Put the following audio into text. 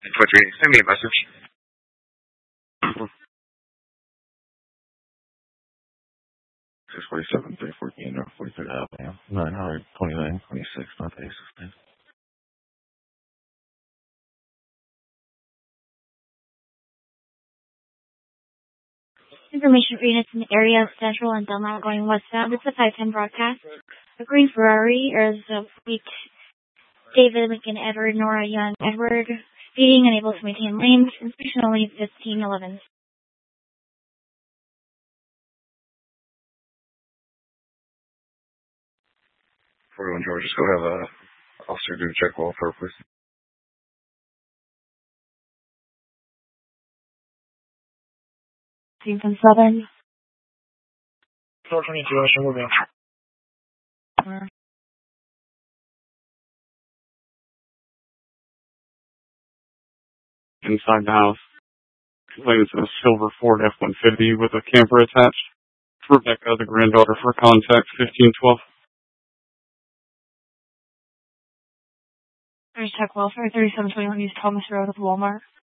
Send me a message. 647, 314, or 43rd Avenue, 929, 26, North Aces. Information for units in the area of Central and Delmont going westbound. It's a 510 broadcast. A green Ferrari is a weak David, Lincoln, Edward, Nora, Young, Edward, speeding, unable to maintain lanes, inspection only 1511. 41 George, just go have a officer do a check welfare, please. Team from Southern. 422,全部没有。 Inside the house. Claims a silver Ford F-150 with a camper attached. Rebecca, the granddaughter, for contact 1512. There's Tech Welfare, 3721 East Thomas Road with Walmart.